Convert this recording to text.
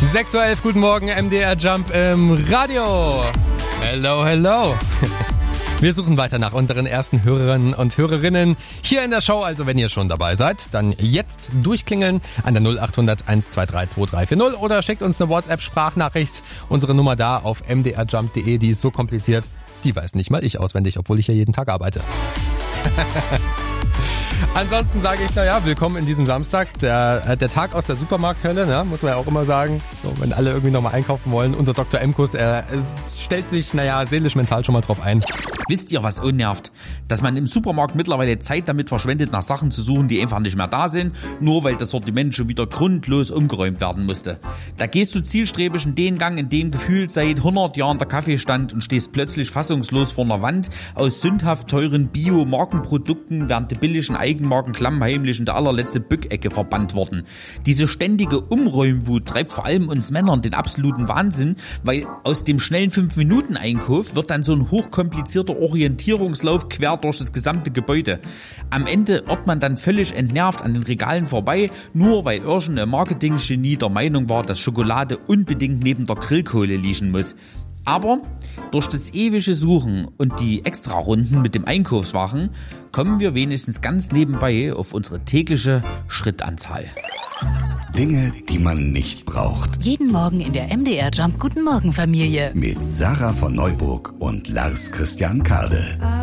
6:11 Uhr, guten Morgen, MDR Jump im Radio. Hello, hello. Wir suchen weiter nach unseren ersten Hörerinnen und Hörerinnen hier in der Show. Also wenn ihr schon dabei seid, dann jetzt durchklingeln an der 0800 123 2340 oder schickt uns eine WhatsApp-Sprachnachricht. Unsere Nummer da auf mdrjump.de, die ist so kompliziert, die weiß nicht mal ich auswendig, obwohl ich ja jeden Tag arbeite. Ansonsten sage ich, willkommen in diesem Samstag, der Tag aus der Supermarkthölle, ne, muss man ja auch immer sagen, so, wenn alle irgendwie nochmal einkaufen wollen. Unser Dr. Emkus, er stellt sich, seelisch, mental schon mal drauf ein. Wisst ihr, was unnervt? Dass man im Supermarkt mittlerweile Zeit damit verschwendet, nach Sachen zu suchen, die einfach nicht mehr da sind, nur weil das Sortiment schon wieder grundlos umgeräumt werden musste. Da gehst du zielstrebig in den Gang, in dem gefühlt seit 100 Jahren der Kaffee stand und stehst plötzlich fassungslos vor einer Wand aus sündhaft teuren Bio-Markenprodukten, während die billigen Eigenmarken klammheimlich in der allerletzte Bückecke verbannt wurden. Diese ständige Umräumwut treibt vor allem uns Männern den absoluten Wahnsinn, weil aus dem schnellen 5-Minuten-Einkauf wird dann so ein hochkomplizierter Orientierungslauf quer durch das gesamte Gebäude. Am Ende irrt man dann völlig entnervt an den Regalen vorbei, nur weil irgendein Marketing-Genie der Meinung war, dass Schokolade unbedingt neben der Grillkohle liegen muss. Aber durch das ewige Suchen und die Extrarunden mit dem Einkaufswagen kommen wir wenigstens ganz nebenbei auf unsere tägliche Schrittanzahl. Dinge, die man nicht braucht. Jeden Morgen in der MDR Jump Guten Morgen Familie. Mit Sarah von Neuburg und Lars Christian Kade.